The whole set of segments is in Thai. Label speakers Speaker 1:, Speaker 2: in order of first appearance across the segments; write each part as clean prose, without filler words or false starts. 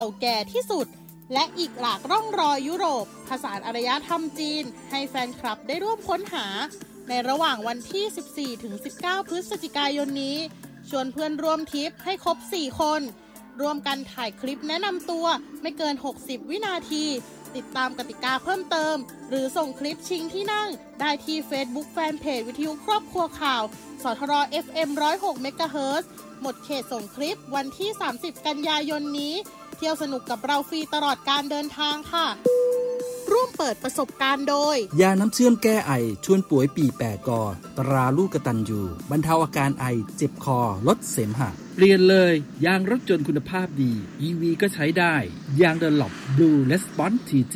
Speaker 1: เก่าแก่ที่สุดและอีกหลากร่องรอยยุโรปผสานอารยธรรมจีนให้แฟนคลับได้ร่วมค้นหาในระหว่างวันที่ 14-19 พฤศจิกายนนี้ชวนเพื่อนร่วมทริปให้ครบ 4 คนร่วมกันถ่ายคลิปแนะนำตัวไม่เกิน 60 วินาทีติดตามกติกาเพิ่มเติมหรือส่งคลิปชิงที่นั่งได้ที่ Facebook Fanpage วิทยุครอบครัวข่าวสทร FM 106 เมกะเฮิรตซ์หมดเขตส่งคลิปวันที่ 30 กันยายนนี้เที่ยวสนุกกับเราฟรีตลอดการเดินทางค่ะร่วมเปิดประสบการณ์โดย
Speaker 2: ยาน้ำเชื่อมแก้ไอชวนป่วยปีแปรกอตราลูกกตัญญูบรรเทาอาการไอเจ็บคอลดเสมหะ
Speaker 3: เปลี่ยนเลยยางรถยนต์คุณภาพดี EV ก็ใช้ได้ยาง Dunlop Blue Response TG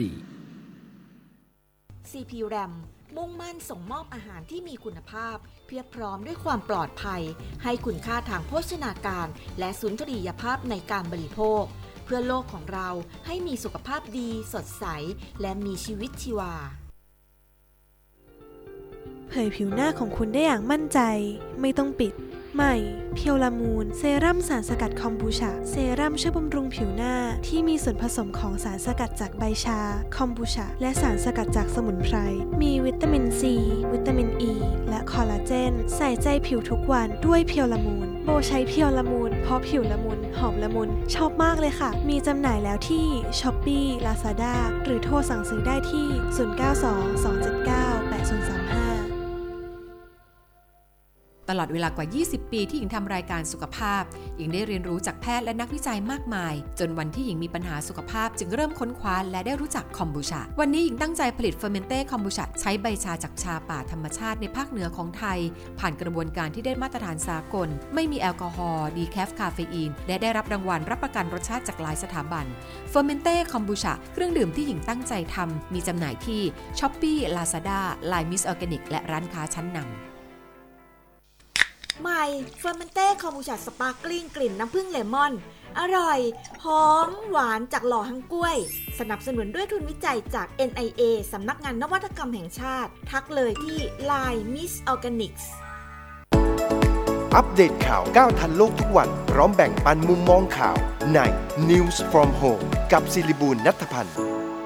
Speaker 4: CP RAM มุ่งมั่นส่งมอบอาหารที่มีคุณภาพเพียบพร้อมด้วยความปลอดภัยให้คุณค่าทางโภชนาการและสุนทรียภาพในการบริโภคเพื่อโลกของเราให้มีสุขภาพดีสดใสและมีชีวิตชีวา
Speaker 5: เผยผิวหน้าของคุณได้อย่างมั่นใจไม่ต้องปิดใหม่เพียวละมูนเซรั่มสารสกัดคอมบูชาเซรั่มช่วยบำรุงผิวหน้าที่มีส่วนผสมของสารสกัดจากใบชาคอมบูชาและสารสกัดจากสมุนไพรมีวิตามินซีวิตามินอ e, และคอลลาเจนใส่ใจผิวทุกวันด้วยเพียวละมูนโบใช้เพียวละมูนเพราะผิวละมุนหอมละมุนชอบมากเลยค่ะมีจำหน่ายแล้วที่ Shopee Lazada หรือโทรสั่งซื้อได้ที่0922798035
Speaker 6: ตลอดเวลากว่า 20 ปีที่หญิงทำรายการสุขภาพหญิงได้เรียนรู้จากแพทย์และนักวิจัยมากมายจนวันที่หญิงมีปัญหาสุขภาพจึงเริ่มค้นคว้าและได้รู้จักคอมบูชาวันนี้หญิงตั้งใจผลิตเฟอร์เมนเต้คอมบูชาใช้ใบชาจากชาป่าธรรมชาติในภาคเหนือของไทยผ่านกระบวนการที่ได้มาตรฐานสากลไม่มีแอลกอฮอล์ดีแคฟคาเฟอีนและได้รับรางวัลรับประกันรสชาติจากหลายสถาบันเฟอร์เมนเต้คอมบูชาเครื่องดื่มที่หญิงตั้งใจทำมีจำหน่ายที่ Shopee Lazada Line Miss Organic และร้านค้าชั้นนำ
Speaker 4: ใหม่เฟอร์เมนเต้คอมบูชาสปาร์กลิ่งกลิ่นน้ำผึ้งเลมอนอร่อยหอมหวานจากหล่อฮังกล้วยสนับสนุนด้วยทุนวิจัยจาก NIA สำนักงานนวัตกรรมแห่งชาติทักเลยที่ Line Miss Organics
Speaker 7: อัปเดตข่าวก้าวทันโลกทุกวันพร้อมแบ่งปันมุมมองข่าวใน News from Home กับศิริบูลย์ ณัฐพันธ์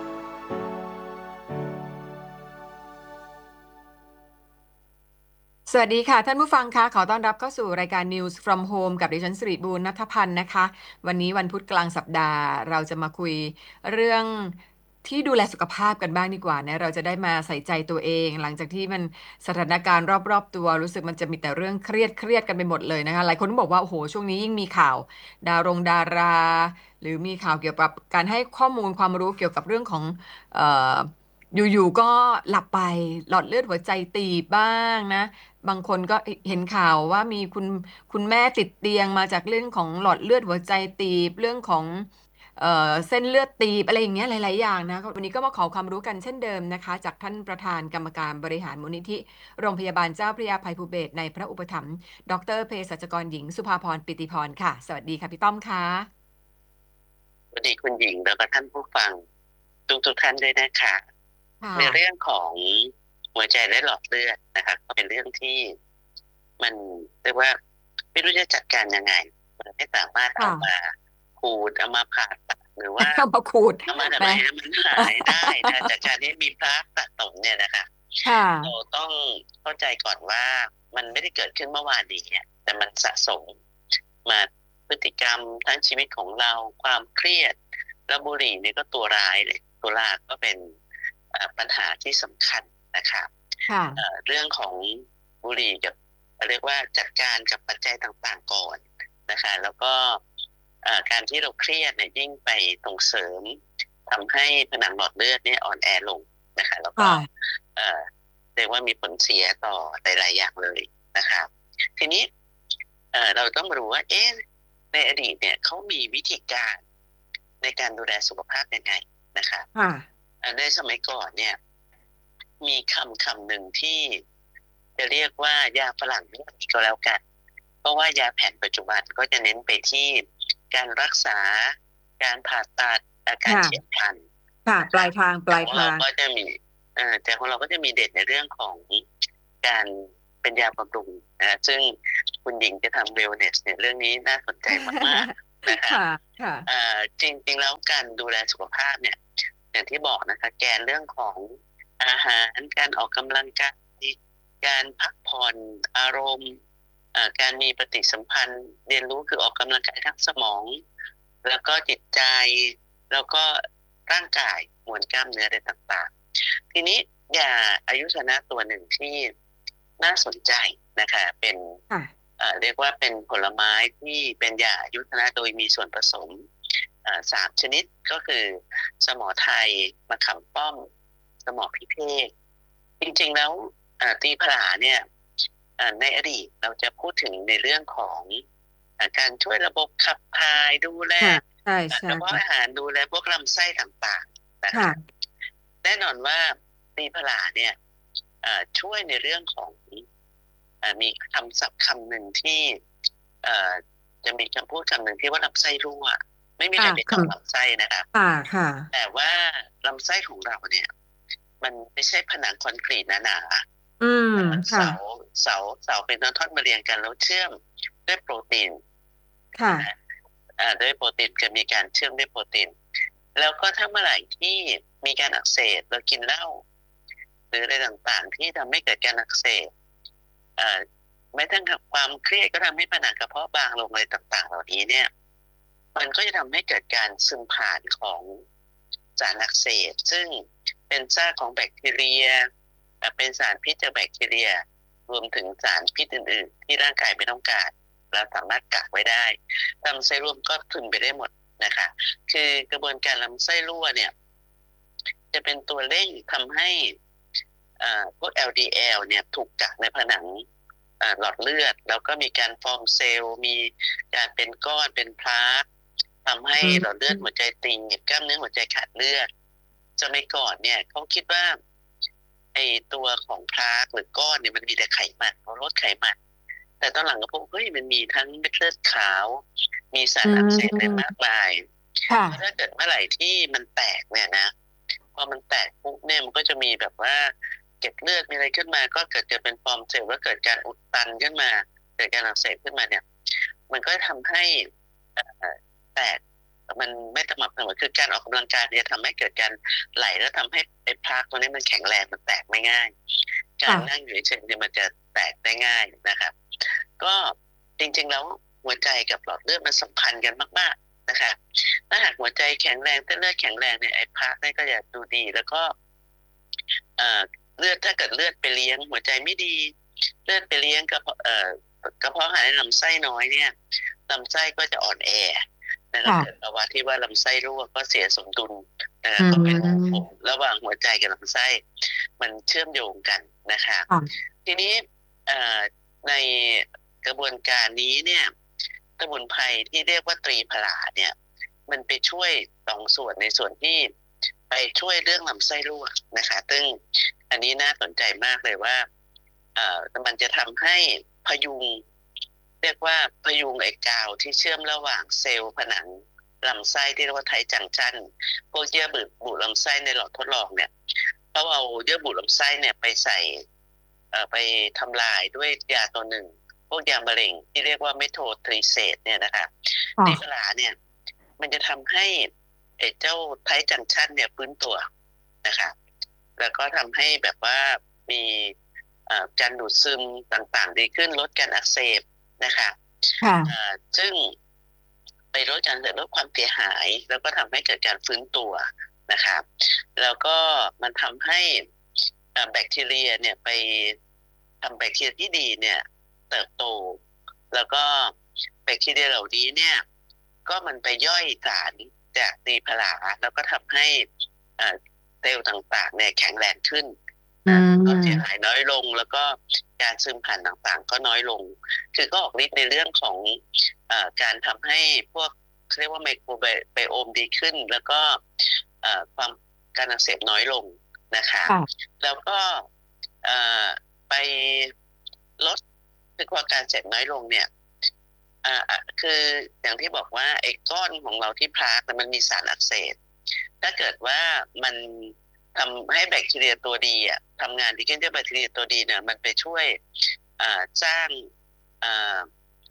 Speaker 8: สวัสดีค่ะท่านผู้ฟังคะขอต้อนรับเข้าสู่รายการ News from Home กับดิฉันสิริบูรณ์ ณัฐพันธ์นะคะวันนี้วันพุธกลางสัปดาห์เราจะมาคุยเรื่องที่ดูแลสุขภาพกันบ้างดีกว่านะเราจะได้มาใส่ใจตัวเองหลังจากที่มันสถานการณ์รอบๆตัวรู้สึกมันจะมีแต่เรื่องเครียดกันไปหมดเลยนะคะหลายคนบอกว่าโอ้โหช่วงนี้ยิ่งมีข่าวดาราหรือมีข่าวเกี่ยวกับการให้ข้อมูลความรู้เกี่ยวกับเรื่องของอยู่ๆก็หลับไปหลอดเลือดหัวใจตีบบ้างนะบางคนก็เห็นข่าวว่ามีคุณแม่ติดเตียงมาจากเรื่องของหลอดเลือดหัวใจตีบเรื่องของเส้นเลือดตีบอะไรอย่างเงี้ยหลายๆอย่างนะวันนี้ก็มาขอความรู้กันเช่นเดิมนะคะจากท่านประธานกรรมการบริหารมูลนิธิโรงพยาบาลเจ้าพระยาอภัยภูเบศรในพระอุปถัมภ์ดร.เภสัชกรหญิงสุภาพรปิติพรค่ะสวัสดีค่ะพี่ต้อมค่ะ
Speaker 9: สวัสดีคุณหญิงแล้วก็ท่านผู้ฟังทุกท่านด้วยนะคะในเรื่องของหัวใจและหลอดเลือดนะคะก็เป็นเรื่องที่มันเรียกว่าไม่รู้จะจัดการยังไงมันไม่สามารถเอามาขูดเอามาผ่าตัดหรือว่า
Speaker 8: เอามาขูด
Speaker 9: เอามาอะไรมันหายได้นะจากการที่มีพลาสสะสมเนี่ยนะคะเราต้องเข้าใจก่อนว่ามันไม่ได้เกิดขึ้นเมื่อวานนี้แต่มันสะสมมาพฤติกรรมทั้งชีวิตของเราความเครียดแล้วบุหรี่นี่ก็ตัวร้ายเลยตัวหลักก็เป็นปัญหาที่สำคัญนะครับเรื่องของบุหรี่กับเรียกว่าจัดการกับปัจจัยต่างๆก่อนนะคะแล้วก็การที่เราเครียดเนี่ยยิ่งไปส่งเสริมทำให้ผนังหลอดเลือดเนี่ยอ่อนแอลงนะคะแล้วก็เรียกว่ามีผลเสียต่อหลายๆอย่างเลยนะครับทีนี้เราต้องมารู้ว่าในอดีตเนี่ยเขามีวิธีการในการดูแลสุขภาพยังไงนะคะในสมัยก่อนเนี่ยมีคำหนึ่งที่จะเรียกว่ายาฝรั่งนี่ก็แล้วกันเพราะว่ายาแผนปัจจุบันก็จะเน้นไปที่การรักษาการผ่าตัดอาการเฉียบพลัน
Speaker 8: ปลายทาง
Speaker 9: ก็จะมีแต่ของเราก็จะมีเด่นในเรื่องของการเป็นยาบำรุงนะซึ่งคุณหญิงจะทำเวลเนสเนี่ยเรื่องนี้น่าสนใจมากนะคะ
Speaker 8: ค่ะ
Speaker 9: จริงๆแล้วการดูแลสุขภาพเนี่ยอย่างที่บอกนะคะแกนเรื่องของอาหารการออกกำลังกายการพักผ่อนอารมณ์การมีปฏิสัมพันธ์เรียนรู้คือออกกำลังกายทั้งสมองแล้วก็จิตใจแล้วก็ร่างกายมวลกล้ามเนื้ออะไรต่างๆทีนี้ยาอายุชนะตัวหนึ่งที่น่าสนใจนะคะเป็นเรียกว่าเป็นผลไม้ที่เป็นยาอายุชนะโดยมีส่วนผสม3 ชนิดก็คือสมอไทยมะขามป้อมสมอพิเภกจริงๆแล้วตีผลาเนี่ยในอดีตเราจะพูดถึงในเรื่องของการช่วยระบบขับถ่ายดูแลกระเพาะอาหารดูแลพวกลำไส้ต่างๆนะคะแน่นอนว่าตีผลาเนี่ยช่วยในเรื่องของมีคำศัพท์คำหนึ่งที่จะมีคำพูดคำหนึ่งที่ว่าลำไส้รั่วไม่มีใครไปเจาะลำไส้นะครับแต่ว่าลำไส้ของเราเนี่ยมันไม่ใช่ผนังคอนกรีตหนาๆเสาเป็นท่อนๆมาเรียงกันแล้วเชื่อมด้วยโปรตีนด้วยโปรตีนจะมีการเชื่อมด้วยโปรตีนแล้วก็ถ้าเมื่อไหร่ที่มีการอักเสบเรากินเหล้าหรืออะไรต่างๆที่ทำให้เกิดการอักเสบแม้ทั้งกับความเครียดก็ทำให้ผนังกระเพาะบางลงอะไรต่างๆเหล่านี้เนี่ยมันก็จะทำให้เกิดการซึมผ่านของสารอักเสบซึ่งเป็นซากของแบคทีเรียเป็นสารพิษจากแบคทีเรียรวมถึงสารพิษอื่นๆที่ร่างกายไม่ต้องการเราสามารถกักไว้ได้ลำไส้รั่วก็ซึมไปได้หมดนะคะคือกระบวนการลำไส้รั่วเนี่ยจะเป็นตัวเร่งทำให้พวก LDL เนี่ยถูกกักในผนังหลอดเลือดแล้วก็มีการฟอร์มเซลล์มีการเป็นก้อนเป็นพลาสทำให้หลอดเลือดหัวใจตีบกล้ามเนื้อหัวใจขาดเลือดสมัยก่อนเนี่ยเขาคิดว่าไอตัวของพลาสหรือก้อนเนี่ยมันมีแต่ไขมันเขาลดไขมันแต่ตอนหลังก็พบเฮ้ยมันมีทั้งเม็ดเลือดขาวมีสารอักเสบมากมายถ้าเกิดเมื่อไหร่ที่มันแตกเนี่ยนะพอมันแตกปุ๊บเนี่ยมันก็จะมีแบบว่าเก็บเลือดมีอะไรขึ้นมาก็เกิดจะเป็นฟอร์มเซลล์แล้วเกิดการอุดตันขึ้นมาเกิดการอักเสบขึ้นมาเนี่ยมันก็ทำให้แตกมันไม่สม่ำเสมอคือการออกกำลังกายเนี่ยทำให้เกิดการไหลแล้วทำให้ไอ้พลาสตัวนี้มันแข็งแรงมันแตกไม่ง่ายการนั่งอยู่เฉยๆเนี่ยมันจะแตกได้ง่ายนะครับก็จริงๆแล้วหัวใจกับหลอดเลือดมันสัมพันธ์กันมากๆนะคะถ้าหากหัวใจแข็งแรงเส้นเลือดแข็งแรงเนี่ยไอ้พลาสนี่ก็จะดูดีแล้วก็เลือดถ้าเกิดเลือดไปเลี้ยงหัวใจไม่ดีเลือดไปเลี้ยงกระเพาะอาหารในลำไส้น้อยเนี่ยลำไส้ก็จะอ่อนแอนะครับเกิดภาวะที่ว่าลำไส้รั่วก็เสียสมดุลนะครับก็เป็นระหว่างหัวใจกับลำไส้มันเชื่อมโยงกันนะคะทีนี้ในกระบวนการนี้เนี่ยสมุนไพรที่เรียกว่าตรีผลาเนี่ยมันไปช่วย2 ส่วนในส่วนที่ไปช่วยเรื่องลำไส้รั่วนะคะซึ่งอันนี้น่าสนใจมากเลยว่ามันจะทำให้พยุงเรียกว่าพยุงไอ้กาวที่เชื่อมระหว่างเซลล์ผนังลำไส้ที่เรียกว่าไทจังชันพวกเยื่อบุลำไส้ในหลอดทดลองเนี่ยเขาเอาเยื่อบุลำไส้เนี่ยไปใส่ไปทำลายด้วยยาตัวหนึ่งพวกยามะเร็งที่เรียกว่าเมโททรีเซตเนี่ยนะคะตีผลาเนี่ยมันจะทำให้เจ้าไทจังชันเนี่ยฟื้นตัวนะคะแล้วก็ทำให้แบบว่ามีการดูดซึมต่างๆดีขึ้นลดการอักเสบนะคะซึ่งไปลดความเสียหายแล้วก็ทำให้เกิดการฟื้นตัวนะคะแล้วก็มันทำให้แบคทีเรียเนี่ยไปทำแบคทีเรียที่ดีเนี่ยเติบโตแล้วก็แบคทีเรียเหล่านี้เนี่ยก็มันไปย่อยสารจากตีผลาแล้วก็ทำให้เซลล์ต่างๆเนี่ยแข็งแรงขึ้นก็เสียหายน้อยลงแล้วก็การซึมผ่านต่างๆก็น้อยลงคือก็ออกฤทธิ์ในเรื่องของการทำให้พวกเรียกว่าไมโครไบโอมดีขึ้นแล้วก็ความการอักเสบน้อยลงนะคะแล้วก็ไปลดคือความการเสพน้อยลงเนี่ยคืออย่างที่บอกว่าไอ้ก้อนของเราที่พลาสมันมีสารอักเสบถ้าเกิดว่ามันทำให้แบคทีเรียตัวดีทำงานดีขึ้นด้วยแบคทีเรียตัวดีเนี่ยมันไปช่วยสร้าง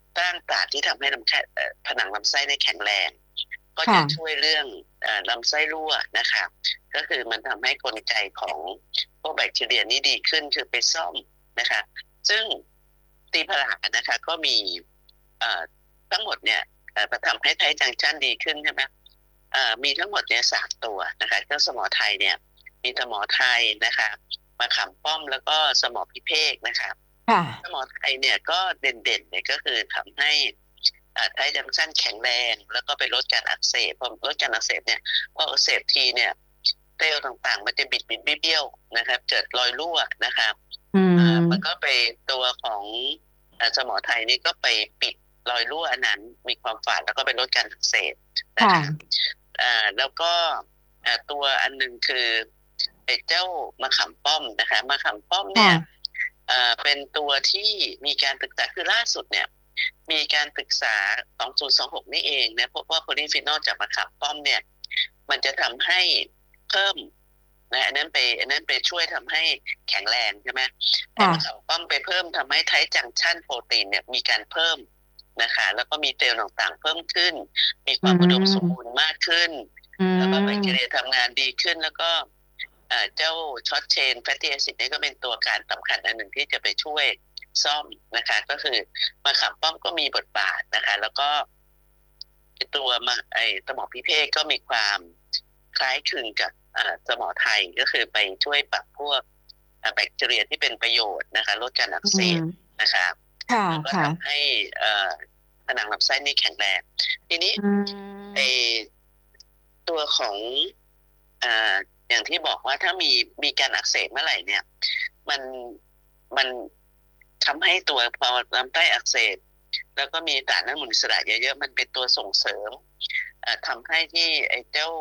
Speaker 9: สร้างศาสตร์ที่ทำให้ผนังลำไส้ได้แข็งแรงก็จะช่วยเรื่องลำไส้รั่วนะคะก็คือมันทำให้กลไกของพวกแบคทีเรียนี่ดีขึ้นคือไปซ่อมนะคะซึ่งตีผลานะคะก็มีทั้งหมดเนี่ยมาทำให้ไทจังชั่นดีขึ้นใช่ไหมมีทั้งหมดเนี่ย3 ตัวนะคะเจ้าสมอไทยเนี่ยมีสมอไทยนะคะมะขามป้อมแล้วก็สมอพิเภกนะคะสมอไทยเนี่ยก็เด่นๆเนี่ยก็คือทำให้ไทจังชั่นแข็งแรงแล้วก็ไปลดการอักเสบพอลดการอักเสบเนี่ยพออักเสบทีเนี่ยเซลล์ต่างๆมันจะบิดเบี้ยวนะครับเกิดรอยรั่วนะครับมันก็ไปตัวของสมอไทยนี่ก็ไปปิดรอยรั่วอันนั้นมีความฝาดแล้วก็ไปลดการอักเสบนะคะแล้วก็ตัวอันนึงคือไอ้เจ้ามะขามป้อมนะคะมะขามป้อมเนี่ยเป็นตัวที่มีการศึกษาคือล่าสุดเนี่ยมีการศึกษา2026นี่เองนะพบว่าโพลีฟีนอลจากมะขามป้อมเนี่ยมันจะทำให้เพิ่มนะอันนั้นไปช่วยทำให้แข็งแรงใช่ไหมแต่มะขามป้อมไปเพิ่มทำให้ไทจังชั่นโปรตีนเนี่ยมีการเพิ่มนะคะแล้วก็มีเซลล์ต่างๆเพิ่มขึ้นมีความอุดมสมบูรณ์มากขึ้นแล้วก็แบคทีเรียทำงานดีขึ้นแล้วก็เจ้าช็อตเชนแฟตตี้แอซิดนี่ก็เป็นตัวการสำคัญอันหนึ่งที่จะไปช่วยซ่อมนะคะก็คือมะขามป้อมก็มีบทบาทนะคะแล้วก็ตัวสมอพิเภกก็มีความคล้ายคลึงกับสมอไทยก็คือไปช่วยปรับพวกแบคทีเรียที่เป็นประโยชน์นะคะลดการอักเสบนะคะแล้วก็ทำให้ผนังลำไส้นี่แข็งแรงทีนี้ตัวของอย่างที่บอกว่าถ้ามีการอักเสบเมื่อไหร่เนี่ยมันทำให้ตัวพอลำไส้อักเสบแล้วก็มีสารอนุมูลอิสระเยอะๆมันเป็นตัวส่งเสริมทำให้ที่ไอ้เจ้า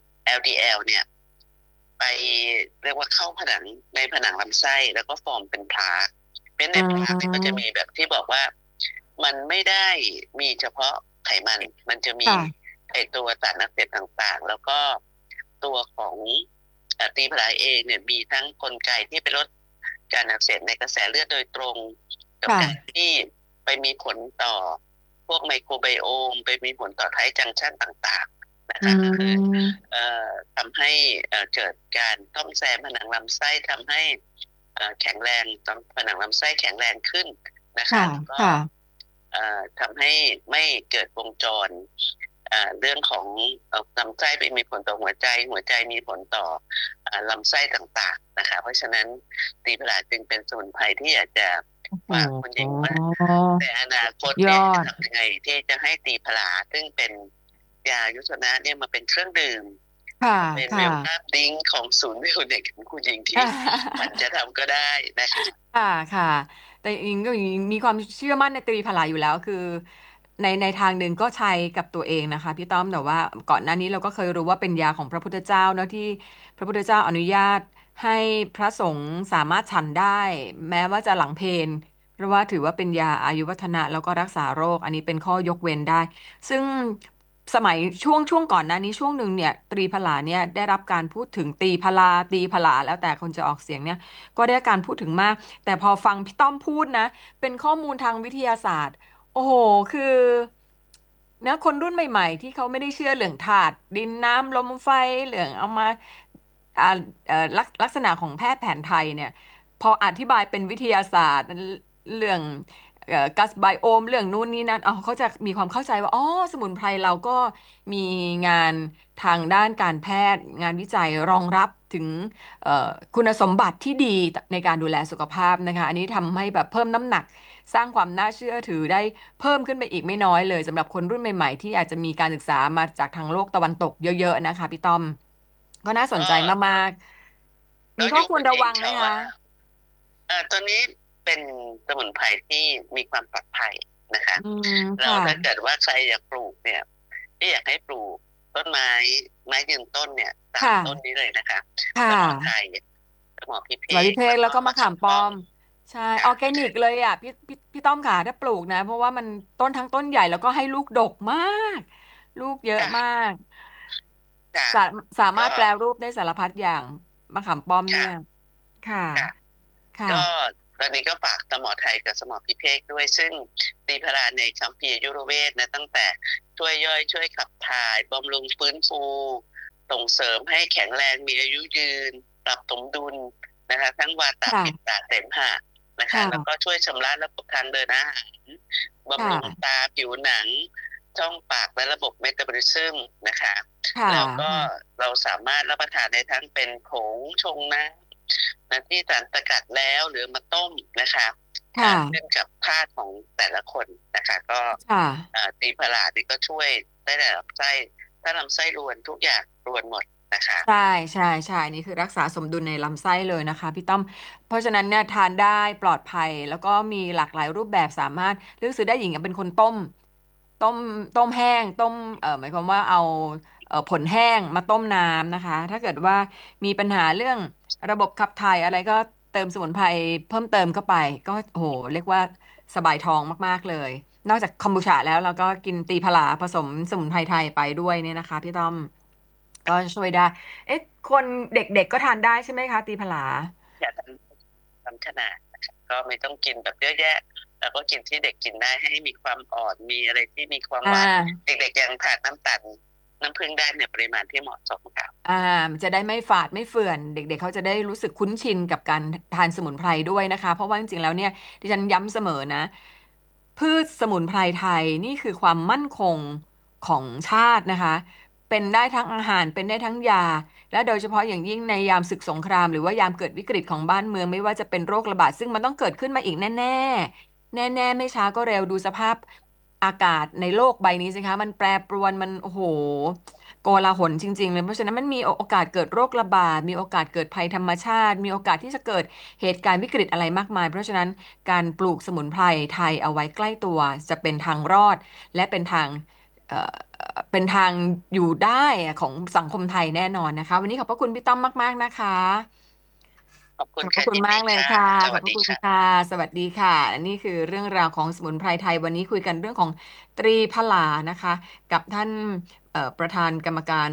Speaker 9: LDL เนี่ยไปเรียกว่าเข้าในผนังลำไส้แล้วก็ฟอร์มเป็นพลาสเป็นในพลาสก็จะมีแบบที่บอกว่ามันไม่ได้มีเฉพาะไขมันจะมีไอ้ตัวสารอักเสบต่างๆแล้วก็ตัวของตีผลาเองเนี่ยมีทั้งกลไกที่ไปลดการอักเสบในกระแสเลือดโดยตรงกับการที่ไปมีผลต่อพวกไมโครไบโอมไปมีผลต่อไทจังชั่นต่างๆนะคะก็คือทำให้เกิดการซ่อมแซมผนังลำไส้ทำให้แข็งแรงผนังลำไส้แข็งแรงขึ้นนะคะแล้วก็ทำให้ไม่เกิดวงจรเรื่องของลำไส้ไปมีผลต่อหัวใจมีผลต่อลำไส้ต่างๆนะคะเพราะฉะนั้นตีผลาจึงเป็นสมุนไพรที่อยากจะฝากคนหญิงว่าแต่อนาคตเนี่ยจะทำยังไงที่จะให้ตีผลาซึ่งเป็นยายุทธนะเนี่ยมาเป็นเครื่องดื่มเป็นเวลคัมดิ้งของศูนย์วิวเด็กของคุณหญิงที่มันจะทำก็ได้นะคะ
Speaker 8: ค่ะแต่อิงก็มีความเชื่อมั่นในตรีผลาอยู่แล้วคือในทางหนึ่งก็ใช้กับตัวเองนะคะพี่ต้อมแต่ว่าก่อนหน้านี้เราก็เคยรู้ว่าเป็นยาของพระพุทธเจ้าเนอะที่พระพุทธเจ้าอนุญาตให้พระสงฆ์สามารถฉันได้แม้ว่าจะหลังเพลเพราะว่าถือว่าเป็นยาอายุวัฒนะแล้วก็รักษาโรคอันนี้เป็นข้อยกเว้นได้ซึ่งสมัยช่วงก่อนหน้านี้ช่วงหนึ่งเนี่ยตรีผลาเนี่ยได้รับการพูดถึงตีผลาแล้วแต่คนจะออกเสียงเนี่ยก็ได้การพูดถึงมากแต่พอฟังพี่ต้อมพูดนะเป็นข้อมูลทางวิทยาศาสตร์โอ้โหคือนะคนรุ่นใหม่ๆที่เขาไม่ได้เชื่อเรื่องธาตุดินน้ำลมไฟเรื่องเอามาลักษณะของแพทย์แผนไทยเนี่ยพออธิบายเป็นวิทยาศาสตร์เรื่องกัสไบโอมเรื่องนู้นนี่นั่นเขาจะมีความเข้าใจว่าสมุนไพรเราก็มีงานทางด้านการแพทย์งานวิจัยรองรับถึงคุณสมบัติที่ดีในการดูแลสุขภาพนะคะอันนี้ทำให้แบบเพิ่มน้ำหนักสร้างความน่าเชื่อถือได้เพิ่มขึ้นไปอีกไม่น้อยเลยสำหรับคนรุ่นใหม่ๆที่อาจจะมีการศึกษามาจากทางโลกตะวันตกเยอะๆนะคะพี่ต้อมก็น่าสนใจมากๆมีข้อควรระวังไหมคะ
Speaker 9: ตอนนี้เป็นสมุนไพรที่มีความปลอดภัยนะคะแล้วถ้าเกิดว่าใครอยากปลูกเนี่ยที่อยากให้ปลูกต้นไม้ยืนต้นเนี่ย3 ต้นนี้เลยนะคะสมอไทยสมอพิเภก
Speaker 8: แล้วก็มะขามป้อมใช่ออร์แกนิกเลยอ่ะพี่ต้อมค่ะถ้าปลูกนะเพราะว่ามันต้นทั้งต้นใหญ่แล้วก็ให้ลูกดกมากลูกเยอะมากสามารถแปรรูปได้สารพัดอย่างมะขามป้อมเนี่ยค่ะ
Speaker 9: ก็ตอนนี้ก็ฝากสมอไทยกับสมอพิเภกด้วยซึ่งตีพราในคัมภีร์ยุรเวทนะตั้งแต่ช่วยย่อยช่วยขับถ่ายบำรุงฟื้นฟูส่งเสริมให้แข็งแรงมีอายุยืนปรับสมดุลนะคะทั้งวาตะปิตะเสมหะนะคะแล้วก็ช่วยชำระระบบทางเดินอาหารบำรุงตาผิวหนังช่องปากและระบบเมตาบอลิซึมนะคะแล้วก็เราสามารถรับประทานได้ทั้งเป็นผงชงน้ำที่สารสกัดแล้วหรือมาต้มนะคะขึ้นกับธาตุของแต่ละคนนะคะก็ตีพรานี่ก็ช่วยได้แต่ลำไส้ถ้าลำไส้รวนทุกอย่างรวนหมดนะคะ
Speaker 8: ใช่ใช่ใช่นี่คือรักษาสมดุลในลำไส้เลยนะคะพี่ต้อมเพราะฉะนั้นเนี่ยทานได้ปลอดภัยแล้วก็มีหลากหลายรูปแบบสามารถเลือกซื้อได้หญิงเป็นคนต้มแห้งต้มหมายความว่าเอาผลแห้งมาต้มน้ำนะคะถ้าเกิดว่ามีปัญหาเรื่องระบบขับถ่ายอะไรก็เติมสมุนไพรเพิ่มเติมเข้าไปก็โหเรียกว่าสบายท้องมากๆเลยนอกจากคอมบูชาแล้วเราก็กินตีพลาผสมสมุนไพรไทยไปด้วยเนี่ยนะคะพี่ต้อมก็ช่วยได้คนเด็กๆก็ทานได้ใช่ไหมคะตีพลา
Speaker 9: อย่าทำขนาดก็ไม่ต้องกินแบบเยอะแยะแล้วก็กินที่เด็กกินได้ให้มีความอ่อนมีอะไรที่มีความหวานเด็กๆยังทานน้ำตาลน้ำผึ้งได้ในปริมาณที่เหมาะสมครับ
Speaker 8: มันจะได้ไม่ฝาดไม่เฟื่อนเด็กๆเขาจะได้รู้สึกคุ้นชินกับการทานสมุนไพรด้วยนะคะเพราะว่าจริงๆแล้วเนี่ยดิฉันย้ำเสมอนะพืชสมุนไพรไทยนี่คือความมั่นคงของชาตินะคะเป็นได้ทั้งอาหารเป็นได้ทั้งยาและโดยเฉพาะอย่างยิ่งในยามศึกสงครามหรือว่ายามเกิดวิกฤตของบ้านเมืองไม่ว่าจะเป็นโรคระบาดซึ่งมันต้องเกิดขึ้นมาอีกแน่ๆไม่ช้าก็เร็วดูสภาพอากาศในโลกใบนี้สิคะมันแปรปรวนมันโอ้โหโกลาหลจริงๆเลยเพราะฉะนั้นมันมีโอกาสเกิดโรคระบาดมีโอกาสเกิดภัยธรรมชาติมีโอกาสที่จะเกิดเหตุการณ์วิกฤตอะไรมากมายเพราะฉะนั้นการปลูกสมุนไพรไทยเอาไว้ใกล้ตัวจะเป็นทางรอดและเป็นทางอยู่ได้ของสังคมไทยแน่นอนนะคะวันนี้ขอบพระคุณพี่ต้อมมากๆนะคะ
Speaker 9: ขอบคุณ
Speaker 8: มากเลยค่ะขอบคุณค่ะสวัสดีค่ะนี่คือเรื่องราวของสมุนไพรไทยวันนี้คุยกันเรื่องของตรีพลานะคะกับท่านประธานกรรมการ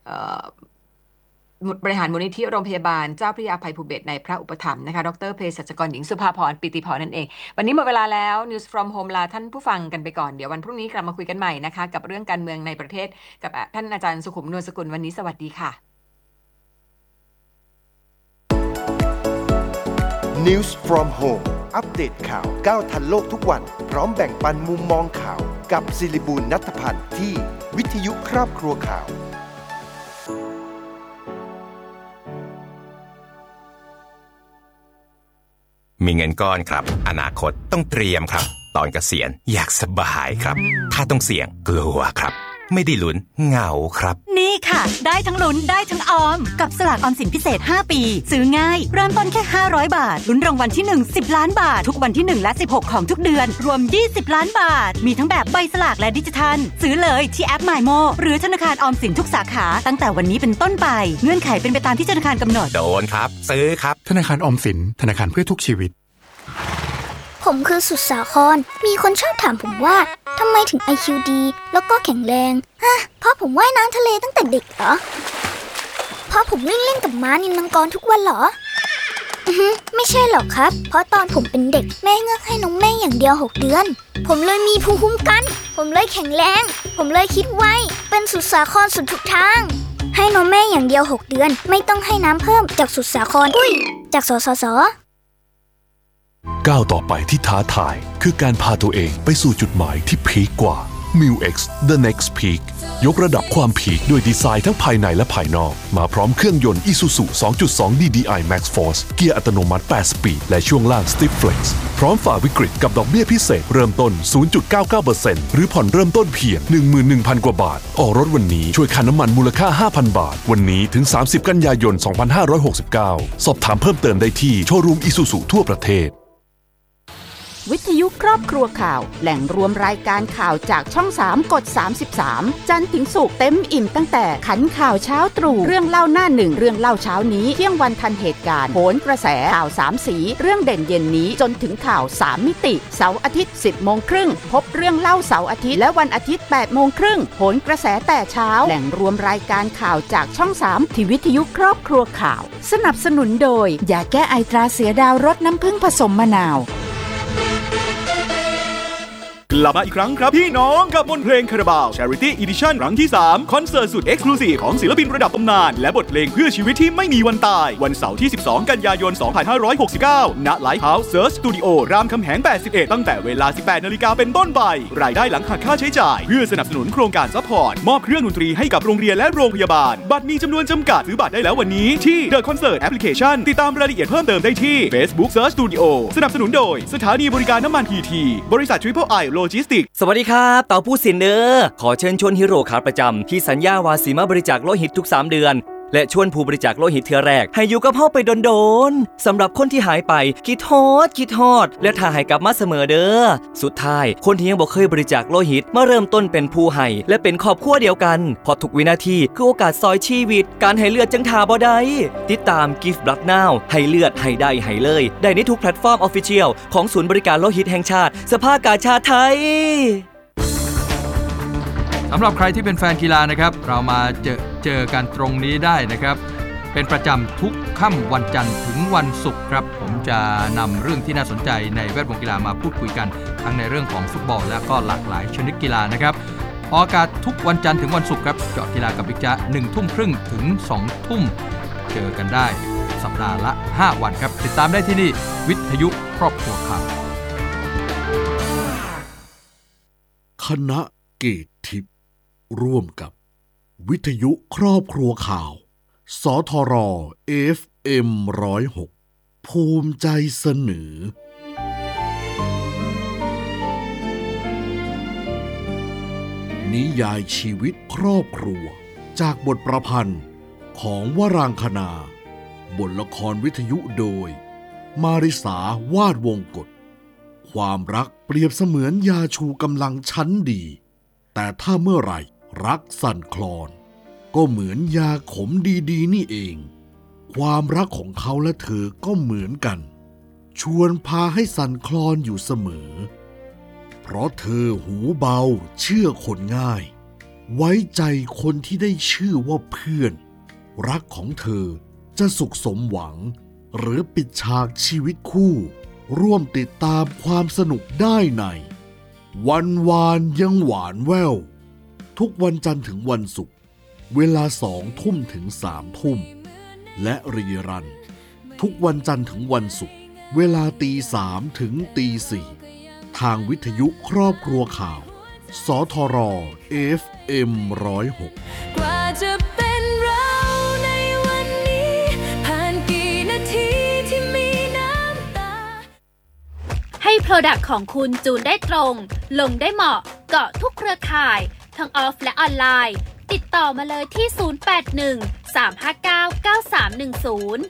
Speaker 8: บริหารมูลนิธิโรงพยาบาลเจ้าพระยาอภัยภูเบศรในพระอุปถัมภ์นะคะดร.เภสัชกรหญิงสุภาพรปิติพรนั่นเองวันนี้หมดเวลาแล้ว News from Home ลาท่านผู้ฟังกันไปก่อนเดี๋ยววันพรุ่งนี้กลับมาคุยกันใหม่นะคะกับเรื่องการเมืองในประเทศกับท่านอาจารย์สุขุมนวลสกุลวันนี้สวัสดีค่ะ
Speaker 7: News from Home อัปเดตข่าวก้าวทันโลกทุกวันพร้อมแบ่งปันมุมมองข่าวกับศิริบูลย์ณัฐพันธ์ที่วิทยุครอบครัวข่าว
Speaker 10: มีเงินก้อนครับอนาคตต้องเตรียมครับตอนเกษียณอยากสบายครับถ้าต้องเสี่ยงกลัวครับไม่ได้ลุ้นเหงาครับ
Speaker 11: นี่ค่ะได้ทั้งลุ้นได้ทั้งออมกับสลากออมสินพิเศษ5ปีซื้อง่ายเริ่มต้นแค่500บาทลุ้นรางวัลที่1 10ล้านบาททุกวันที่1และ16ของทุกเดือนรวม20ล้านบาทมีทั้งแบบใบสลากและดิจิทัลซื้อเลยที่แอป MyMo หรือธนาคารออมสินทุกสาขาตั้งแต่วันนี้เป็นต้นไปเงื่อนไขเป็นไปตามที่ธนาคารกำหนด
Speaker 10: โดนครับซื้อครับ
Speaker 12: ธนาคารออมสินธนาคารเพื่อทุกชีวิต
Speaker 13: ผมคือสุดสาครมีคนชอบถามผมว่าทำไมถึง IQ ดีแล้วก็แข็งแรงเพราะผมว่ายน้ำทะเลตั้งแต่เด็กเหรอเพราะผมวิ่งเล่นกับม้านิลมังกรทุกวันเหรอไม่ใช่หรอกครับเพราะตอนผมเป็นเด็กแม่เงือกให้นมแม่อย่างเดียว6เดือนผมเลยมีภูมิคุ้มกันผมเลยแข็งแรงผมเลยคิดไวเป็นสุดสาครสุดทุกทางให้นมแม่อย่างเดียว6เดือนไม่ต้องให้น้ำเพิ่มจากสุดสาครจากสสส
Speaker 14: ก้าวต่อไปที่ท้าทายคือการพาตัวเองไปสู่จุดหมายที่พีคกว่า MiX The Next Peak ยกระดับความพีคด้วยดีไซน์ทั้งภายในและภายนอกมาพร้อมเครื่องยนต์ Isuzu 2.2 DDI Max Force เกียร์อัตโนมัติ8 สปีดและช่วงล่าง Stiff Flex พร้อมฝ่าวิกฤตกับดอกเบี้ยพิเศษเริ่มต้น 0.99% หรือผ่อนเริ่มต้นเพียง 11,000 กว่าบาทออกรถวันนี้ช่วยค่าน้ำมันมูลค่า 5,000 บาทวันนี้ถึง30กันยายน2569สอบถามเพิ่มเติมได้ที่โชว์รูม Isuzu ทั่วประเทศ
Speaker 15: วิทยุครอบครัวข่าวแหล่งรวมรายการข่าวจากช่อง3กด33จันทร์ถึงศุกร์เต็มอิ่มตั้งแต่ขันข่าวเช้าตรู่เรื่องเล่าหน้าหนึ่งเรื่องเล่าเช้านี้เที่ยงวันทันเหตุการณ์โหนกระแสข่าว3สีเรื่องเด่นเย็นนี้จนถึงข่าว3มิติเสาร์อาทิตย์ 10:30 น.พบเรื่องเล่าเสาร์อาทิตย์และวันอาทิตย์ 8:30 น.โหนกระแสแต่เช้าแหล่งรวมรายการข่าวจากช่อง3ที่วิทยุครอบครัวข่าวสนับสนุนโดยยาแก้ไอตราเสือดาวรสน้ำผึ้งผสมมะนาว
Speaker 16: กลับมาอีกครั้งครับพี่น้องกับมนต์เพลงคาราบาว Charity Edition ครั้งที่3คอนเสิร์ตสุด Exclusive ของศิลปินระดับตำนานและบทเพลงเพื่อชีวิตที่ไม่มีวันตายวันเสาร์ที่12กันยายน2569ณ Lighthouse Search Studio รามคำแหง81ตั้งแต่เวลา 18 นาฬิกาเป็นต้นไปรายได้หลังหักค่าใช้จ่ายเพื่อสนับสนุนโครงการซัพพอร์ตมอบเครื่องดนตรีให้กับโรงเรียนและโรงพยาบาลบัตรมีจำนวนจำกัดซื้อบัตรได้แล้ววันนี้ที่ The Concert Application ติดตามรายละเอียดเพิ่มเติมได้ที่ Facebook Search Studio สนับสนุนโดยสถานีบริการน้ำมัน PT บริษัท Triple I Logistics
Speaker 17: สวัสดีครับเต่าผู้สินเนอร์ขอเชิญชวนฮีโร่ขาประจำที่สัญญาวาสีมาบริจาคโลหิตทุก3เดือนและชวนผู้บริจาคโลหิตเทื่อแรกให้อยู่กับเฮาไปโดนๆสำหรับคนที่หายไปคิดฮอดและถ้าให้กลับมาเสมอเด้อสุดท้ายคนที่ยังบ่เคยบริจาคโลหิตมาเริ่มต้นเป็นผู้ให้และเป็นครอบครัวเดียวกันเพราะทุกวินาทีคือโอกาสซอยชีวิตการให้เลือดจังท่าบ่ได้ติดตาม Give Blood Now ให้เลือดให้ได้ให้เลยได้ในทุกแพลตฟอร์ม Official ของศูนย์บริการโลหิตแห่งชาติสภากาชาดไทย
Speaker 3: สำหรับใครที่เป็นแฟนกีฬานะครับเรามาเจอกันตรงนี้ได้นะครับเป็นประจำทุกค่ำวันจันทร์ถึงวันศุกร์ครับผมจะนำเรื่องที่น่าสนใจในแวดวงกีฬามาพูดคุยกันทั้งในเรื่องของฟุตบอลและก็หลากหลายชนิดกีฬานะครับออกอากาศทุกวันจันทร์ถึงวันศุกร์ครับเจาะกีฬากับบิ๊กจ๊ะ 19:30 น.ถึง 20:00 น.เจอกันได้สัปดาห์ละ5วันครับติดตามได้ที่นี่วิทยุครอบครัวข่าว
Speaker 18: คณะเกตทิพย์ร่วมกับวิทยุครอบครัวข่าวสทร FM 106ภูมิใจเสนอนิยายชีวิตครอบครัวจากบทประพันธ์ของวรางคณาบทละครวิทยุโดยมาริสาวาดวงกฎความรักเปรียบเสมือนยาชูกำลังชั้นดีแต่ถ้าเมื่อไหร่รักสั่นคลอนก็เหมือนยาขมดีๆนี่เองความรักของเขาและเธอก็เหมือนกันชวนพาให้สั่นคลอนอยู่เสมอเพราะเธอหูเบาเชื่อคนง่ายไว้ใจคนที่ได้ชื่อว่าเพื่อนรักของเธอจะสุขสมหวังหรือปิดฉากชีวิตคู่ร่วมติดตามความสนุกได้ในวันวานยังหวานแว่วทุกวันจันทร์ถึงวันศุกร์เวลา 20:00 น. ถึง 3:00 น. และรีรันทุกวันจันทร์ถึงวันศุกร์เวลา 3:00 ถึง 4:00 ทางวิทยุครอบครัวข่าวสทร FM 106
Speaker 19: กว่าจะเป็นเราในวันนี้ผ่านกี่นาทีที่มีน้ำตาให้ Product ของคุณจูนได้ตรงลงได้เหมาะเกาะทุกเครือข่ายทั้งออฟและออนไลน์ติดต่อมาเลยที่ 081 359 9310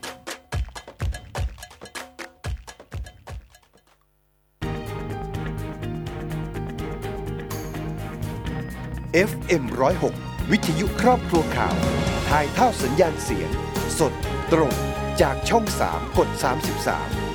Speaker 7: FM 106วิทยุครอบครัวข่าวถ่ายทอดสัญญาณเสียงสดตรงจากช่อง3กด33